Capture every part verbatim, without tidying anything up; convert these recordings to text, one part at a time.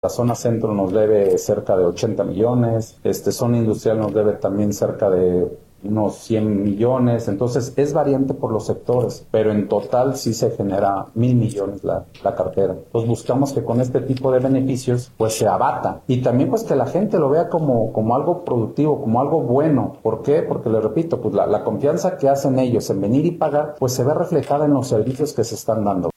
La zona centro nos debe cerca de ochenta millones, este, zona industrial nos debe también cerca de unos cien millones, entonces es variante por los sectores, pero en total sí se genera mil millones la, la cartera. Entonces buscamos que con este tipo de beneficios pues se abata y también pues que la gente lo vea como, como algo productivo, como algo bueno. ¿Por qué? Porque les repito, pues la, la confianza que hacen ellos en venir y pagar pues se ve reflejada en los servicios que se están dando.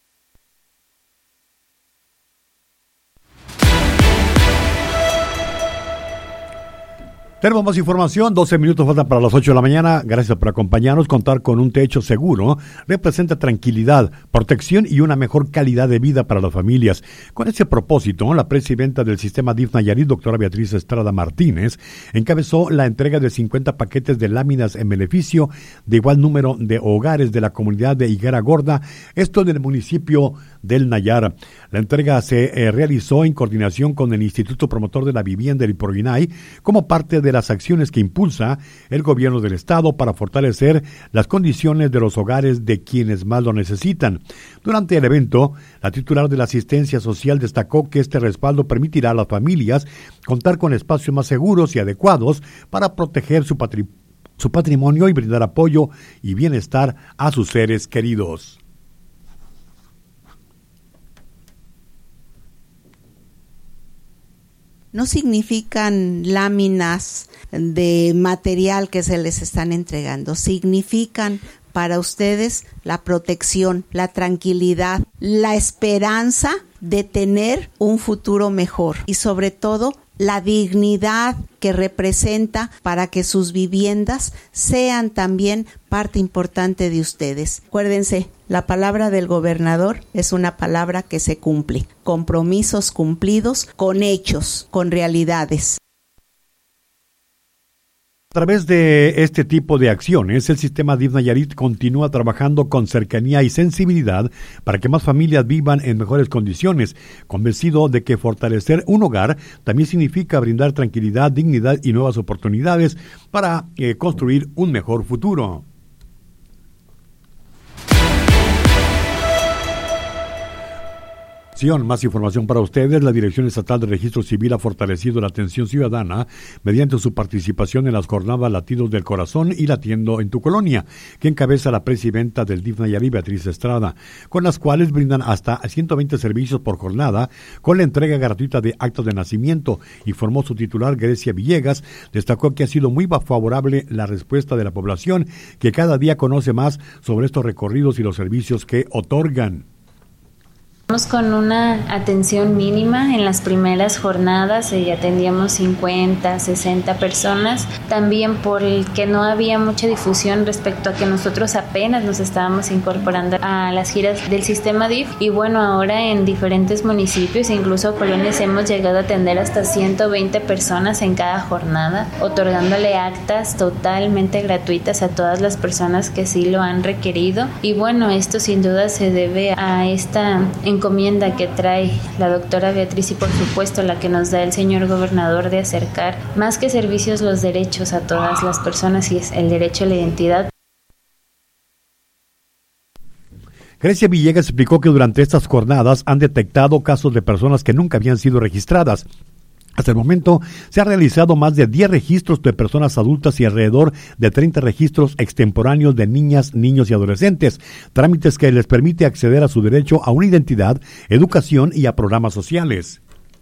Tenemos más información, doce minutos faltan para las ocho de la mañana. Gracias por acompañarnos. Contar con un techo seguro representa tranquilidad, protección y una mejor calidad de vida para las familias. Con ese propósito, la presidenta del sistema D I F Nayarit, doctora Beatriz Estrada Martínez, encabezó la entrega de cincuenta paquetes de láminas en beneficio de igual número de hogares de la comunidad de Higuera Gorda, esto en el municipio del Nayar. La entrega se eh, realizó en coordinación con el Instituto Promotor de la Vivienda, el IPROVINAI, como parte de las acciones que impulsa el gobierno del estado para fortalecer las condiciones de los hogares de quienes más lo necesitan. Durante el evento, la titular de la asistencia social destacó que este respaldo permitirá a las familias contar con espacios más seguros y adecuados para proteger su, patri- su patrimonio y brindar apoyo y bienestar a sus seres queridos. No significan láminas de material que se les están entregando, significan para ustedes la protección, la tranquilidad, la esperanza de tener un futuro mejor y sobre todo la dignidad que representa para que sus viviendas sean también parte importante de ustedes. Acuérdense, la palabra del gobernador es una palabra que se cumple. Compromisos cumplidos con hechos, con realidades. A través de este tipo de acciones, el sistema D I F Nayarit continúa trabajando con cercanía y sensibilidad para que más familias vivan en mejores condiciones, convencido de que fortalecer un hogar también significa brindar tranquilidad, dignidad y nuevas oportunidades para eh, construir un mejor futuro. Más información para ustedes. La Dirección Estatal de Registro Civil ha fortalecido la atención ciudadana mediante su participación en las jornadas Latidos del Corazón y Latiendo en tu Colonia, que encabeza la presidenta del D I F Nayarit, Beatriz Estrada, con las cuales brindan hasta ciento veinte servicios por jornada con la entrega gratuita de actas de nacimiento, informó su titular Grecia Villegas. Destacó que ha sido muy favorable la respuesta de la población, que cada día conoce más sobre estos recorridos y los servicios que otorgan. Con una atención mínima en las primeras jornadas, y atendíamos cincuenta, sesenta personas, también por el que no había mucha difusión respecto a que nosotros apenas nos estábamos incorporando a las giras del sistema D I F, y bueno, ahora en diferentes municipios, incluso colonias, hemos llegado a atender hasta ciento veinte personas en cada jornada, otorgándole actas totalmente gratuitas a todas las personas que sí lo han requerido, y bueno, esto sin duda se debe a esta encomienda que trae la doctora Beatriz y por supuesto la que nos da el señor gobernador de acercar más que servicios los derechos a todas las personas, y es el derecho a la identidad. Grecia Villegas explicó que durante estas jornadas han detectado casos de personas que nunca habían sido registradas. Hasta el momento se han realizado más de diez registros de personas adultas y alrededor de treinta registros extemporáneos de niñas, niños y adolescentes, trámites que les permite acceder a su derecho a una identidad, educación y a programas sociales.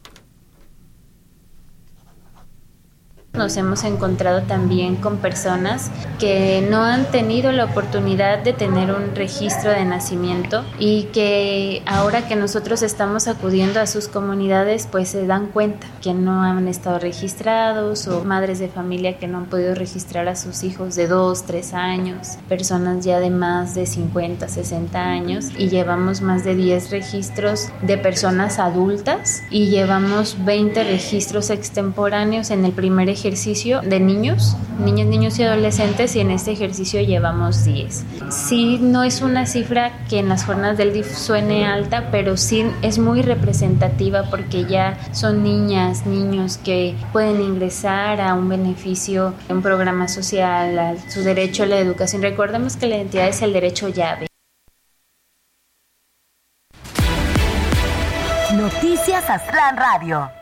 Nos hemos encontrado también con personas que no han tenido la oportunidad de tener un registro de nacimiento y que ahora que nosotros estamos acudiendo a sus comunidades, pues se dan cuenta que no han estado registrados, o madres de familia que no han podido registrar a sus hijos de dos, tres años, personas ya de más de cincuenta, sesenta años, y llevamos más de diez registros de personas adultas y llevamos veinte registros extemporáneos en el primer ejercicio ejercicio de niños, niñas, niños y adolescentes, y en este ejercicio llevamos diez. Sí, no es una cifra que en las jornadas del D I F suene alta, pero sí es muy representativa porque ya son niñas, niños que pueden ingresar a un beneficio, a un programa social, a su derecho a la educación. Recordemos que la identidad es el derecho llave. Noticias Mazatlán Radio.